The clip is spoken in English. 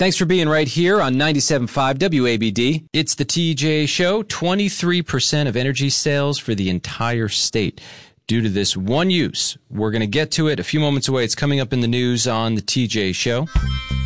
Thanks for being right here on 97.5 WABD. It's the TJ Show. 23% of energy sales for the entire state due to this one use. We're going to get to it a few moments away. It's coming up in the news on the TJ Show.